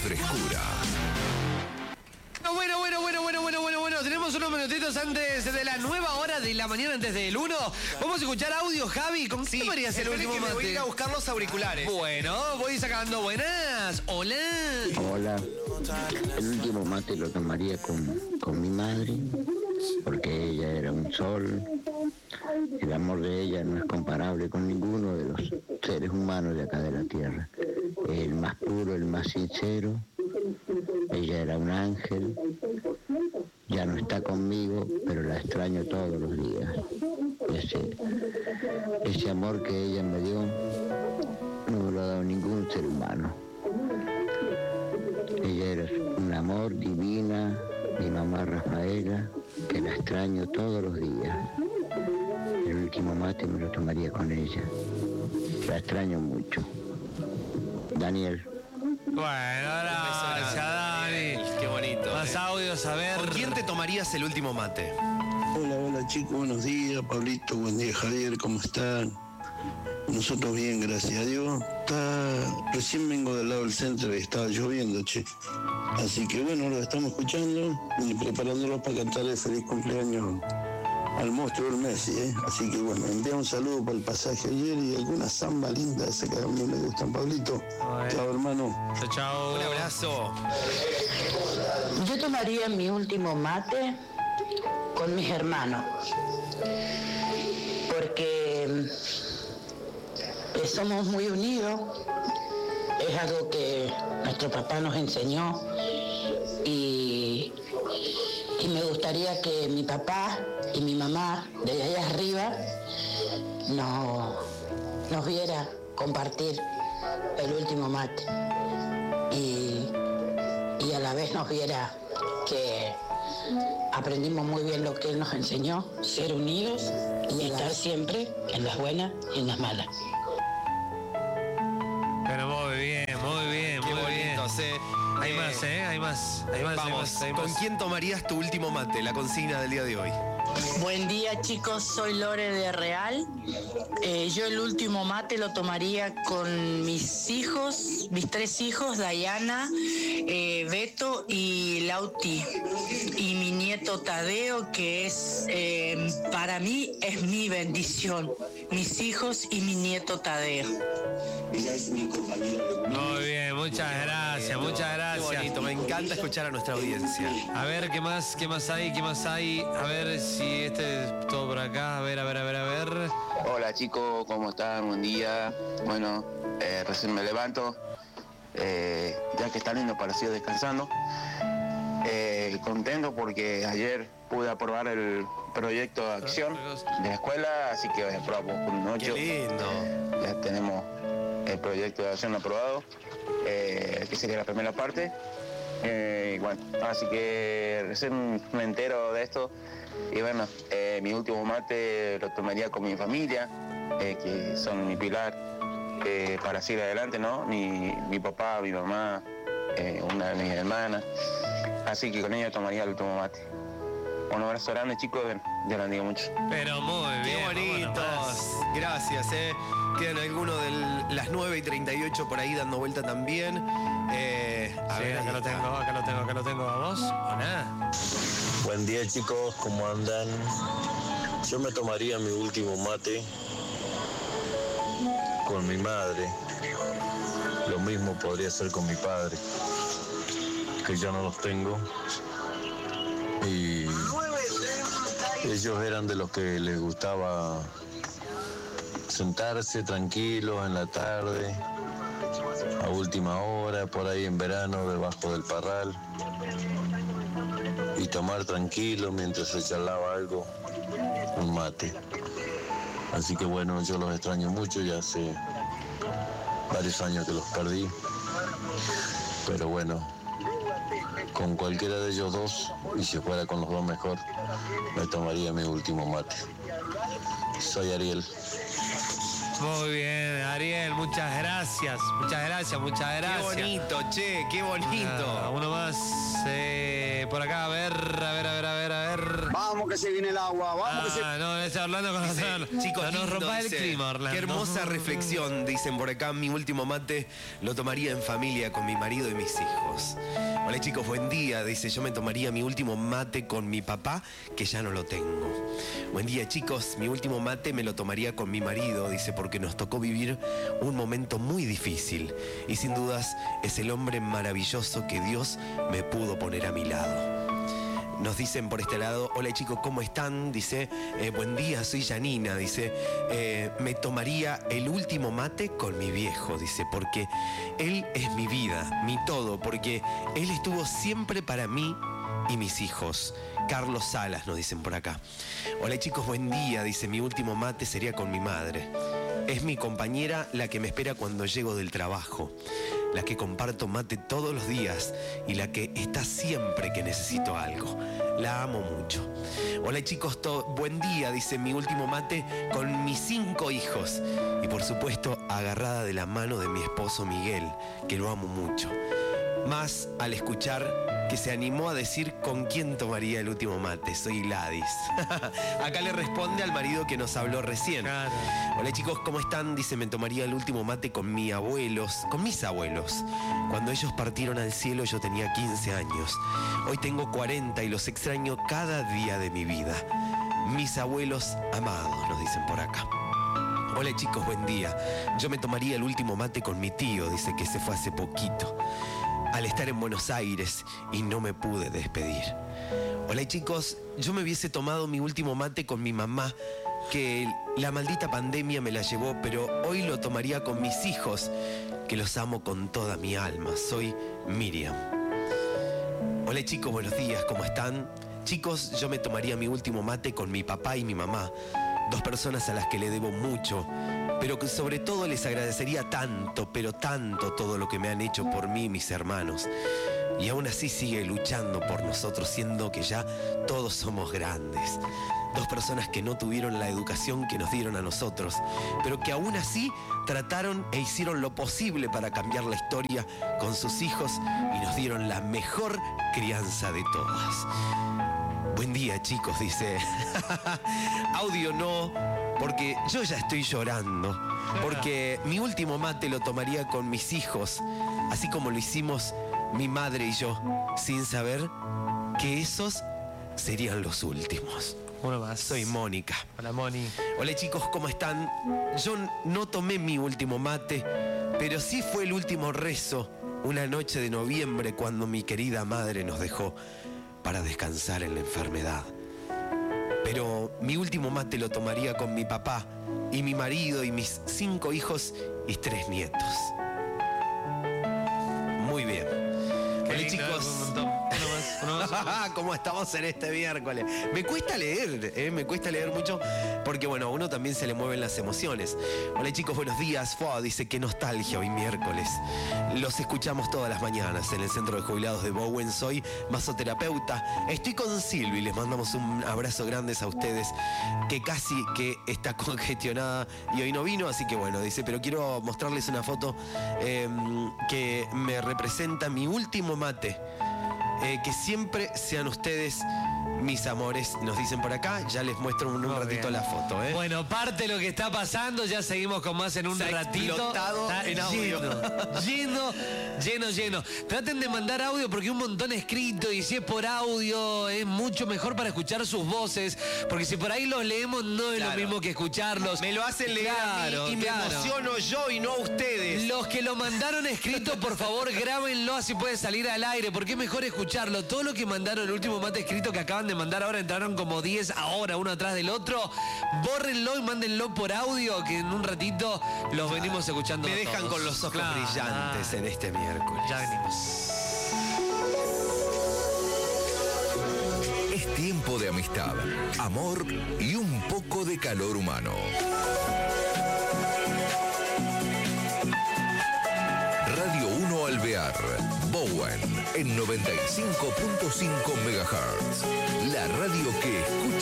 frescura. Bueno, tenemos unos minutitos antes de la nueva hora de la mañana, antes del 1. Vamos a escuchar audio, Javi. ¿Con qué tomarías el último mate? Voy a ir a buscar los auriculares. Bueno, voy sacando buenas. Hola. Hola. El último mate lo tomaría con mi madre, porque ella era un sol. El amor de ella no es comparable con ninguno de los seres humanos de acá de la tierra. El más puro, el más sincero. Ella era un ángel. Ya no está conmigo, pero la extraño todos los días. Ese amor que ella me dio no me lo ha dado ningún ser humano. Ella era un amor divina, mi mamá Rafaela, que la extraño todos los días. El último mate me lo tomaría con ella. La extraño mucho. Daniel. Bueno, gracias, Dani. Qué bonito. Más audios, a ver. ¿Con quién te tomarías el último mate? Hola chicos, buenos días. Pablito, buen día Javier, ¿cómo están? Nosotros bien, gracias a Dios. Recién vengo del lado del centro y estaba lloviendo, che. Así que bueno, lo estamos escuchando y preparándolos para cantar el feliz cumpleaños al monstruo del Messi, ¿eh? Así que bueno, envía un saludo para el pasaje ayer y alguna samba linda, esa que a mí me gustan, Pablito. Chao, hermano. Chao. Un abrazo. Yo tomaría mi último mate con mis hermanos, porque somos muy unidos, es algo que nuestro papá nos enseñó y me gustaría que mi papá y mi mamá desde allá arriba nos viera compartir el último mate y a la vez nos viera que aprendimos muy bien lo que él nos enseñó, ser unidos y estar siempre en las buenas y en las malas. Pero muy bien. Qué bonito, Hay más, hay más. Vamos, ¿con quién tomarías tu último mate? La consigna del día de hoy. Buen día chicos, soy Lore de Real. Yo el último mate lo tomaría con mis hijos, mis 3 hijos, Dayana, Beto y Lauti. Y mi nieto Tadeo, que es para mí es mi bendición. Mis hijos y mi nieto Tadeo. Muy bien, muchas gracias. Qué bonito, me encanta escuchar a nuestra audiencia. A ver, ¿qué más hay? A ver si este es todo por acá. A ver. Hola chicos, ¿cómo están? Buen día. Bueno, recién me levanto, ya que está lindo para seguir descansando. Contento porque ayer pude aprobar el proyecto de acción de la escuela, así que aprobamos con un 8. Qué lindo. Ya tenemos el proyecto de acción aprobado, que sería la primera parte. Bueno, así que recién me entero de esto y bueno, mi último mate lo tomaría con mi familia, que son mi pilar para seguir adelante, ¿no? Mi papá, mi mamá, una de mis hermanas, así que con ella tomaría el último mate. Un abrazo grande chicos, Dios los bendiga mucho. Pero muy bien. Qué bonitos. Gracias, Quedan algunos de las 9:38 por ahí dando vuelta también. A ver, acá lo tengo. ¿Vamos? ¿O nada? Buen día chicos, ¿cómo andan? Yo me tomaría mi último mate con mi madre. Lo mismo podría ser con mi padre, que ya no los tengo. Y ellos eran de los que les gustaba sentarse tranquilos en la tarde, a última hora, por ahí en verano, debajo del parral, y tomar tranquilo mientras se charlaba algo, un mate. Así que bueno, yo los extraño mucho, ya hace varios años que los perdí, pero bueno, con cualquiera de ellos dos, y si fuera con los dos mejor, me tomaría mi último mate. Soy Ariel. Muy bien, Ariel, muchas gracias. Qué bonito, che, qué bonito. Uno más por acá, a ver. Vamos que se viene el agua, vamos que se... No, está Orlando con nosotros. Chicos, no nos lindo, rompa el dice, clima, Orlando. Qué hermosa reflexión, dicen por acá. Mi último mate lo tomaría en familia con mi marido y mis hijos. Hola chicos, buen día. Dice, yo me tomaría mi último mate con mi papá, que ya no lo tengo. Buen día chicos, mi último mate me lo tomaría con mi marido, dice, porque nos tocó vivir un momento muy difícil. Y sin dudas es el hombre maravilloso que Dios me pudo poner a mi lado. Nos dicen por este lado, hola chicos, ¿cómo están? Dice, buen día, soy Janina. Dice, me tomaría el último mate con mi viejo, dice, porque él es mi vida, mi todo, porque él estuvo siempre para mí y mis hijos. Carlos Salas, nos dicen por acá. Hola chicos, buen día. Dice, mi último mate sería con mi madre. Es mi compañera la que me espera cuando llego del trabajo, la que comparto mate todos los días y la que está siempre que necesito algo. La amo mucho. Hola chicos, buen día. Dice, mi último mate con mis 5 hijos. Y por supuesto, agarrada de la mano de mi esposo Miguel, que lo amo mucho. Más al escuchar que se animó a decir con quién tomaría el último mate. Soy Gladys. Acá le responde al marido que nos habló recién. Claro. Hola chicos, ¿cómo están? Dice, me tomaría el último mate con mis abuelos. Cuando ellos partieron al cielo yo tenía 15 años. Hoy tengo 40 y los extraño cada día de mi vida. Mis abuelos amados, nos dicen por acá. Hola chicos, buen día. Yo me tomaría el último mate con mi tío, dice que se fue hace poquito, al estar en Buenos Aires y no me pude despedir. Hola chicos, yo me hubiese tomado mi último mate con mi mamá, que la maldita pandemia me la llevó, pero hoy lo tomaría con mis hijos, que los amo con toda mi alma. Soy Miriam. Hola chicos, buenos días, ¿cómo están? Chicos, yo me tomaría mi último mate con mi papá y mi mamá, 2 personas a las que le debo mucho, pero que sobre todo les agradecería tanto, pero tanto todo lo que me han hecho por mí y mis hermanos. Y aún así sigue luchando por nosotros, siendo que ya todos somos grandes. 2 personas que no tuvieron la educación que nos dieron a nosotros, pero que aún así trataron e hicieron lo posible para cambiar la historia con sus hijos y nos dieron la mejor crianza de todas. Buen día chicos, dice. Audio no, porque yo ya estoy llorando, porque mi último mate lo tomaría con mis hijos, así como lo hicimos mi madre y yo, sin saber que esos serían los últimos. Uno más. Soy Mónica. Hola Moni. Hola chicos, ¿cómo están? Yo no tomé mi último mate, pero sí fue el último rezo, una noche de noviembre cuando mi querida madre nos dejó para descansar en la enfermedad. Pero mi último mate lo tomaría con mi papá y mi marido y mis 5 hijos y 3 nietos. Muy bien. Hola chicos. ¿Cómo estamos en este miércoles? Me cuesta leer mucho, porque bueno, a uno también se le mueven las emociones. Hola chicos, buenos días. Dice, qué nostalgia hoy miércoles. Los escuchamos todas las mañanas en el Centro de Jubilados de Bowen. Soy masoterapeuta. Estoy con Silvi, les mandamos un abrazo grande a ustedes, que casi que está congestionada y hoy no vino, así que bueno, dice, pero quiero mostrarles una foto que me representa mi último mate. Que siempre sean ustedes mis amores, nos dicen por acá. Ya les muestro un ratito la foto, ¿eh? Bueno, parte de lo que está pasando, ya seguimos con más en un ratito. Explotado en audio. Lleno. Traten de mandar audio porque un montón escrito, y si es por audio es mucho mejor para escuchar sus voces, porque si por ahí los leemos no es lo mismo que escucharlos. Me lo hacen leer a mí y me emociono yo y no ustedes. Los que lo mandaron escrito, por favor, grábenlo, así puede salir al aire, porque es mejor escucharlo. Todo lo que mandaron, el último mate escrito que acaban de mandar ahora, entraron como 10 ahora, uno atrás del otro. Bórrenlo y mándenlo por audio, que en un ratito los venimos escuchando. Me dejan con los ojos brillantes en este miércoles. Ya venimos. Es tiempo de amistad, amor y un poco de calor humano. Radio 1 Alvear, Bowen, en 95.5 MHz. La radio que escucha